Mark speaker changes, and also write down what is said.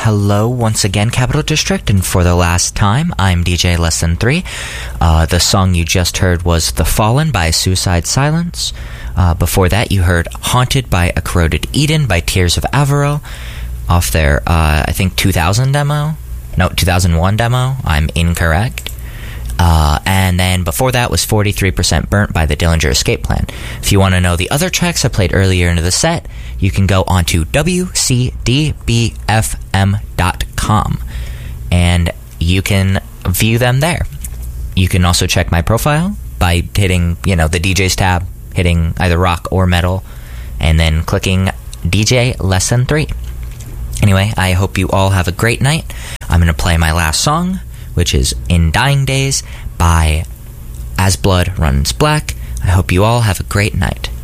Speaker 1: hello once again, Capital District, and for the last time, I'm DJ Less Than 3. The song you just heard was The Fallen by Suicide Silence. Before that, you heard Haunted by A Corroded Eden by Tears of Averil off their, I think, 2000 demo? No, 2001 demo. I'm incorrect. And then before that was 43% Burnt by the Dillinger Escape Plan. If you want to know the other tracks I played earlier into the set, you can go onto WCDBFM.com and you can view them there. You can also check my profile by hitting, the DJs tab, hitting either rock or metal, and then clicking DJ Less Than 3. Anyway, I hope you all have a great night. I'm going to play my last song, which is In Dying Days by As Blood Runs Black. I hope you all have a great night.